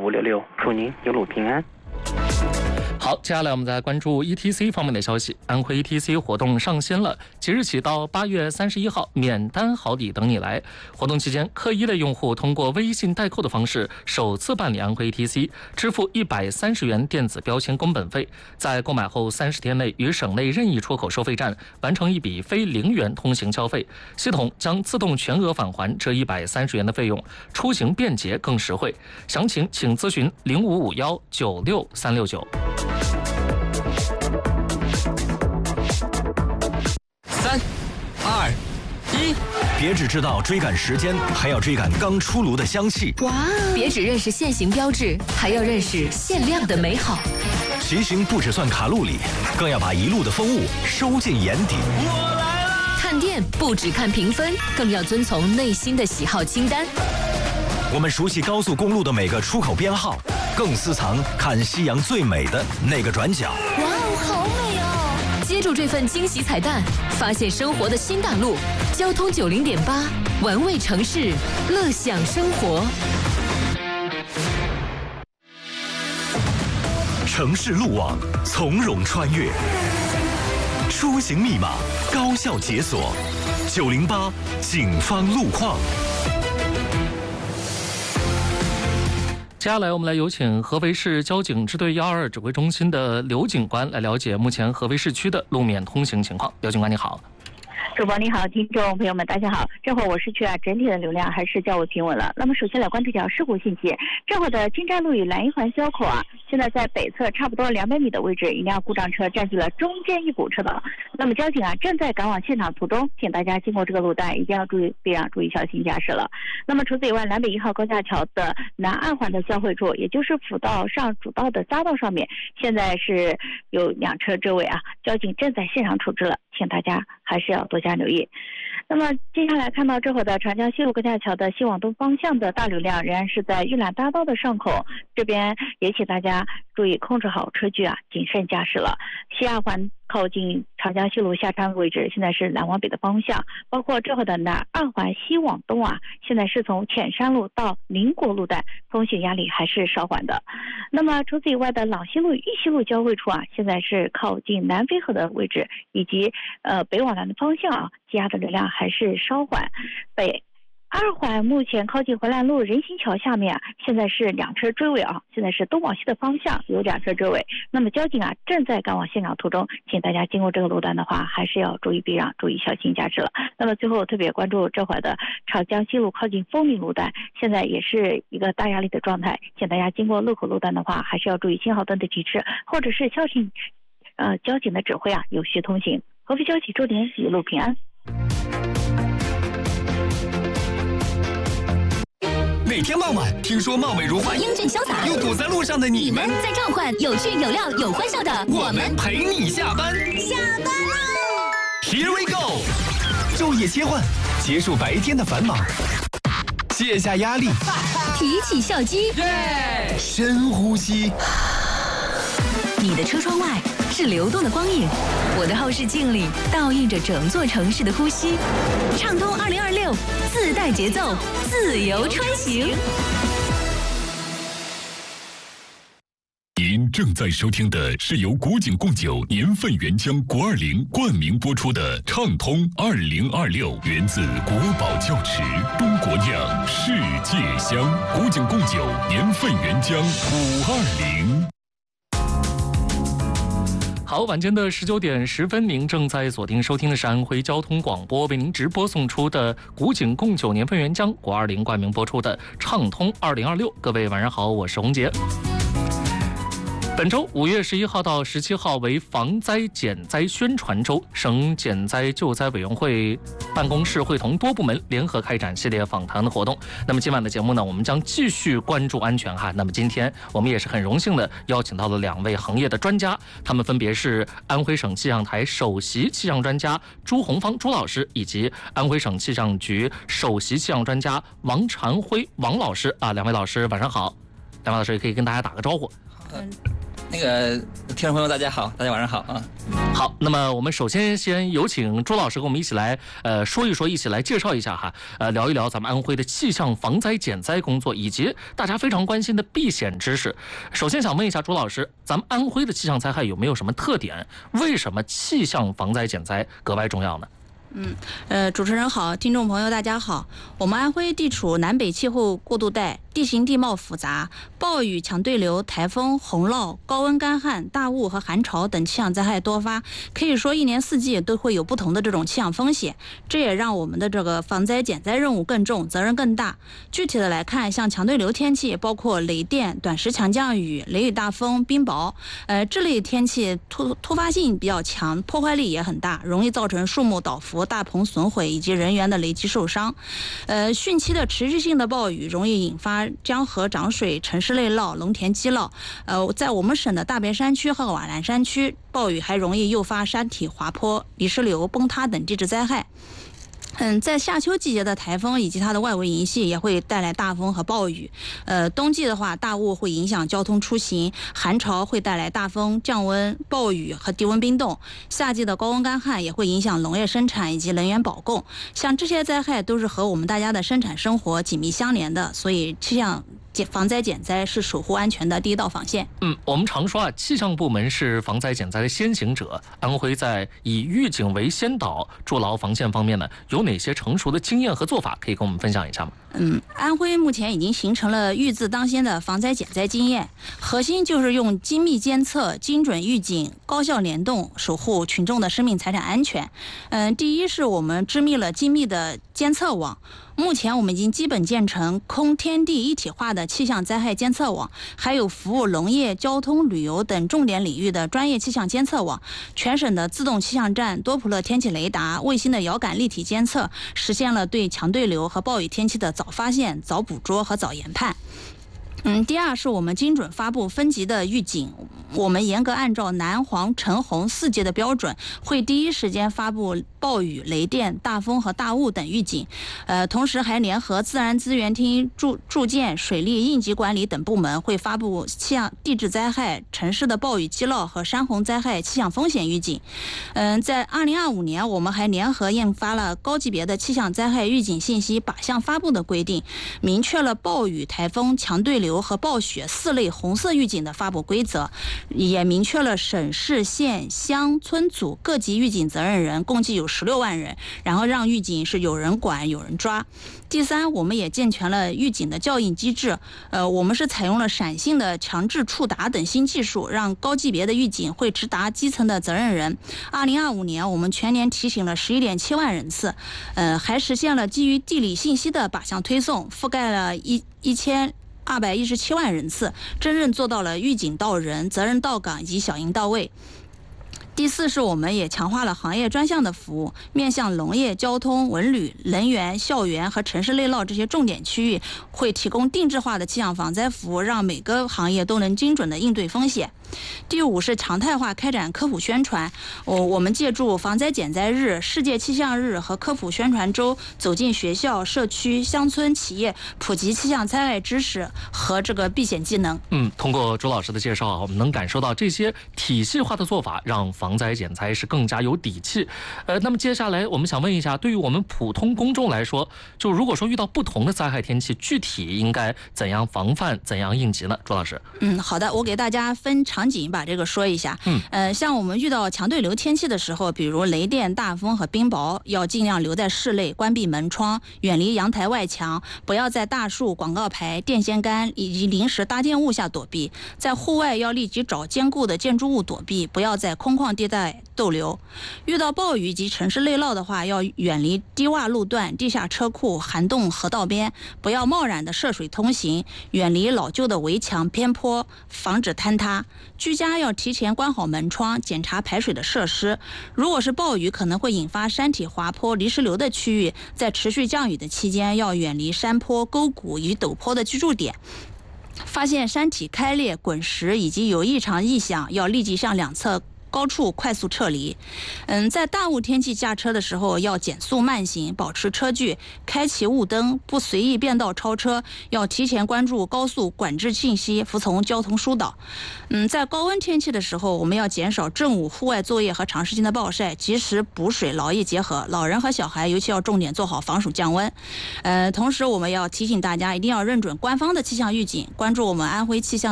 566，祝您一路平安。 好，接下来我们再关注 ETC 方面的消息。安徽 ETC 活动上新了，即日起到8月31号，免单好礼等你来。活动期间，科一类用户通过微信代扣的方式首次办理安徽 ETC，支付130元电子标签工本费，在购买后30天内于省内任意出口收费站完成一笔非0元通行消费，系统将自动全额返还这130元的费用，出行便捷更实惠。详情请咨询0551963669。 3、2、1，别只知道追赶时间，还要追赶刚出炉的香气。 哇！别只认识限行标志，还要认识限量的美好。 骑行不只算卡路里，更要把一路的风物收进眼底。 我来了！看店不只看评分，更要遵从内心的喜好清单。 我们熟悉高速公路的每个出口编号，更私藏看夕阳最美的那个转角。 哇哦，好美哦！接住这份惊喜彩蛋，发现生活的新大陆。交通90.8，玩味城市，乐享生活。 城市路网从容穿越，出行密码高效解锁。908警方路况。 接下来我们来有请合肥市交警支队122指挥中心的刘警官来了解目前合肥市区的路面通行情况。刘警官你好。 主播你好，听众朋友们大家好。这会儿我市区整体的流量还是较为平稳了。那么首先来关注一条事故信息。这会儿的金寨路与蓝一环交口现在在北侧差不多200米的位置，一辆故障车占据了中间一股车道。那么交警正在赶往现场途中，请大家经过这个路段一定要注意避让，注意小心驾驶了。那么除此以外，南北1号高架桥的南2环的交汇处，也就是辅道上主道的匝道上面，现在是有2车车位交警正在现场处置了，请大家还是要多加留意。那么接下来看到这会儿的长江西路高架桥的西往东方向的大流量仍然是在玉兰大道的上口，这边也请大家注意控制好车距谨慎驾驶了。西2环靠近长江西路下滩位置，现在是南往北的方向，包括这会儿的南2环西往东现在是从浅山路到宁国路段，通行压力还是稍缓的。那么除此以外的朗西路与玉溪路交汇处现在是靠近南淝河的位置，以及北往南的方向积压的流量还是稍缓。北2环目前靠近回兰路人行桥下面现在是2车追尾现在是东往西的方向有2车追尾。那么交警正在赶往现场途中，请大家经过这个路段的话还是要注意避让，注意小心驾驶了。那么最后特别关注这会儿的长江西路靠近丰明路段，现在也是一个大压力的状态，请大家经过路口路段的话还是要注意信号灯的提示，或者是交警的指挥有序通行。合肥交警祝您一路平安。 每天傍晚，听说貌美如花、 英俊潇洒， 又堵在路上的你们， 在召唤有趣、有料、有欢笑的我们陪你下班。 下班喽 ！Here we go！ 昼夜切换，结束白天的繁忙，卸下压力， 提起笑肌， 深呼吸。 你的车窗外是流动的光影，我的后视镜里倒映着整座城市的呼吸。畅通2026，自带节奏，自由穿行。 您正在收听的是由古井贡酒年份原浆国20冠名播出的《畅通2026》，源自国宝窖池，中国酿，世界香。古井贡酒年份原浆520。 好，晚间的19点10分，您正在锁定收听的是安徽交通广播为您直播送出的古井贡酒年份原浆国20冠名播出的《畅通2026》。各位晚上好，我是洪杰。本周5月11号到17号为防灾减灾宣传周，省减灾救灾委员会办公室会同多部门联合开展系列访谈的活动。那么今晚的节目呢，我们将继续关注安全那么今天我们也是很荣幸的邀请到了2位行业的专家，他们分别是安徽省气象台首席气象专家朱红芳朱老师，以及安徽省气象局首席气象专家王禅辉王老师2位老师晚上好。2位老师也可以跟大家打个招呼。 听众朋友大家好，大家晚上好啊。 好，那么我们首先有请朱老师跟我们一起来说一说，一起来介绍一下哈，聊一聊咱们安徽的气象防灾减灾工作以及大家非常关心的避险知识。首先想问一下朱老师，咱们安徽的气象灾害有没有什么特点？为什么气象防灾减灾格外重要呢？ 主持人好，听众朋友大家好。我们安徽地处南北气候过渡带，地形地貌复杂，暴雨、强对流、台风、洪涝、高温干旱、大雾和寒潮等气象灾害多发，可以说一年四季都会有不同的这种气象风险，这也让我们的这个防灾减灾任务更重，责任更大。具体的来看，像强对流天气，包括雷电、短时强降雨、雷雨大风、冰雹，这类天气突发性比较强，破坏力也很大，容易造成树木倒伏、大棚损毁以及人员的累积受伤。汛期的持续性的暴雨容易引发江河涨水、城市内涝、农田积涝。在我们省的大别山区和瓦剌山区，暴雨还容易诱发山体滑坡、泥石流、崩塌等地质灾害。在夏秋季节的台风以及它的外围营系也会带来大风和暴雨。冬季的话，大雾会影响交通出行，寒潮会带来大风、降温、暴雨和低温冰冻。夏季的高温干旱也会影响农业生产以及能源保供。像这些灾害都是和我们大家的生产生活紧密相连的，所以气象防灾减灾是守护安全的第一道防线。 我们常说啊，气象部门是防灾减灾的先行者。安徽在以预警为先导、筑牢防线方面呢，有哪些成熟的经验和做法可以跟我们分享一下吗？ 安徽目前已经形成了预字当先的防灾减灾经验，核心就是用精密监测、精准预警、高效联动，守护群众的生命财产安全。第一是我们织密了精密的监测网。目前我们已经基本建成空天地一体化的气象灾害监测网，还有服务农业、交通、旅游等重点领域的专业气象监测网。全省的自动气象站、多普勒天气雷达、卫星的遥感立体监测，实现了对强对流和暴雨天气的早发现、早捕捉和早研判。第二是我们精准发布分级的预警，我们严格按照蓝、黄、橙、红4级的标准，会第一时间发布暴雨、雷电、大风和大雾等预警。同时还联合自然资源厅、住建、水利、应急管理等部门，会发布气象地质灾害、城市的暴雨积涝和山洪灾害气象风险预警。在2025年，我们还联合印发了高级别的气象灾害预警信息靶向发布的规定，明确了暴雨、台风、强对流和暴雪4类红色预警的发布规则，也明确了省市县乡村组各级预警责任人，共计有16万人，然后让预警是有人管有人抓。第三，我们也健全了预警的校应机制，我们是采用了闪信的强制触达等新技术，让高级别的预警会直达基层的责任人。2025年我们全年提醒了11.7万人次，还实现了基于地理信息的靶向推送，覆盖了1217万人次，真正做到了预警到人、责任到岗以及响应到位。第四是我们也强化了行业专项的服务，面向农业、交通、文旅、能源、校园和城市内涝这些重点区域，会提供定制化的气象防灾服务，让每个行业都能精准的应对风险。第五是常态化开展科普宣传，我们借助防灾减灾日、世界气象日和科普宣传周，走进学校、社区、乡村、企业，普及气象灾害知识和这个避险技能。 通过朱老师的介绍，我们能感受到这些体系化的做法让防灾减灾是更加有底气。那么接下来我们想问一下，对于我们普通公众来说，就如果说遇到不同的灾害天气，具体应该怎样防范、怎样应急呢？朱老师。 好的，我给大家分场景把这个说一下。像我们遇到强对流天气的时候，比如雷电、大风和冰雹，要尽量留在室内，关闭门窗，远离阳台外墙，不要在大树、广告牌、电线杆以及临时搭建物下躲避。在户外要立即找坚固的建筑物躲避，不要在空旷地带逗留。遇到暴雨及城市内涝的话，要远离低洼路段、地下车库、涵洞、河道边，不要贸然的涉水通行，远离老旧的围墙、偏坡，防止坍塌。居家要提前关好门窗，检查排水的设施。如果是暴雨可能会引发山体滑坡、泥石流的区域，在持续降雨的期间，要远离山坡、沟谷与陡坡的居住点。发现山体开裂、滚石以及有异常异响，要立即向两侧高处快速撤离。在大雾天气驾车的时候要减速慢行，保持车距，开启雾灯，不随意变道超车，要提前关注高速管制信息，服从交通疏导。在高温天气的时候，我们要减少正午户外作业和长时间的暴晒，及时补水劳逸结合。老人和小孩尤其要重点做好防暑降温。同时我们要提醒大家一定要认准官方的气象预警，关注我们安徽气象